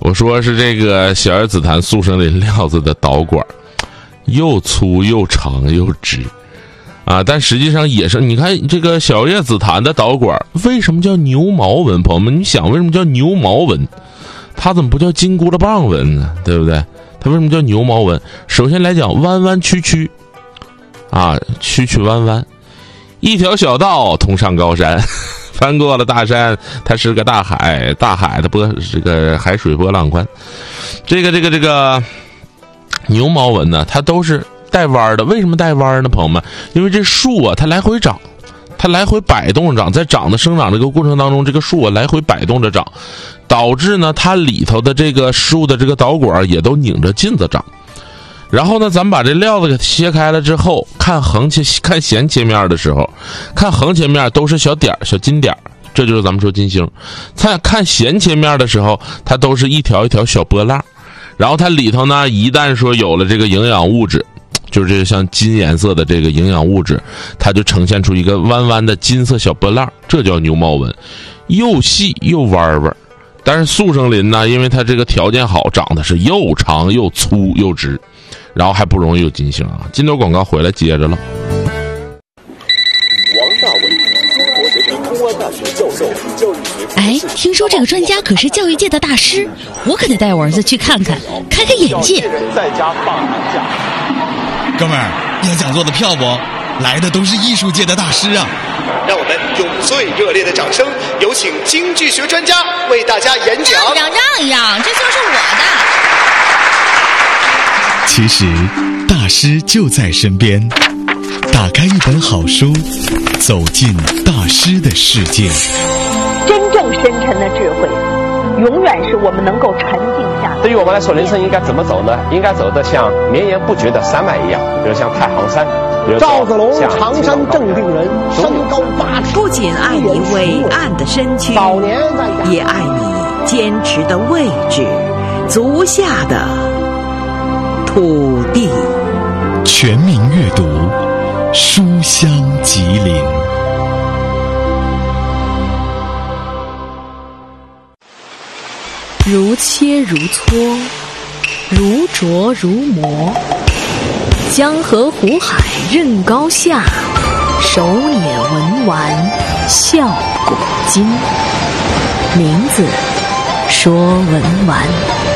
我说是这个小叶紫檀速生林料子的导管，又粗又长又直啊，但实际上也是，你看这个小叶紫檀的导管为什么叫牛毛纹？朋友们，你想为什么叫牛毛纹？它怎么不叫金箍棒纹呢？对不对？它为什么叫牛毛纹？首先来讲，弯弯曲曲啊，曲曲弯弯，一条小道通上高山，翻过了大山，它是个大海，大海的这个海水波浪宽。这个牛毛纹呢，它都是带弯的。为什么带弯呢？朋友们，因为这树啊，它来回长，它来回摆动着长，在生长这个过程当中，这个树啊来回摆动着长，导致呢它里头的这个树的这个导管也都拧着劲子长。然后呢，咱们把这料子给切开了之后，看弦切面的时候，看横切面都是小点小金点，这就是咱们说金星。看弦切面的时候，它都是一条一条小波浪。然后它里头呢，一旦说有了这个营养物质，就是像金颜色的这个营养物质，它就呈现出一个弯弯的金色小波浪，这叫牛毛纹，又细又弯弯。但是速生林呢，因为它这个条件好，长得是又长又粗又直，然后还不容易有金星啊。金牛广告回来接着了。 王大伟，中国学生公安大学教授，教育学。 哎，听说这个专家可是教育界的大师，我可得带我儿子去看看，开开眼界。 在家放寒假。 哥们儿，演讲做的票不？来的都是艺术界的大师啊！ 让我们用最热烈的掌声，有请京剧学专家为大家演讲。 让一让，这就是我的。 其实，大师就在身边。打开一本好书，走进大师的世界。 真正深沉的智慧，永远是我们能够沉静下。 对于我们来说，人生应该怎么走呢？应该走得像绵延不绝的山脉一样，比如像太行山。 赵子龙，常山正定人，身高8尺。 不仅爱你伟岸的身躯， 早年也爱你坚持的位置，足下的土地。 全民阅读，书香吉林。 如切如磋，如琢如磨，江河湖海任高下，手捻文玩笑古今。名字说文玩。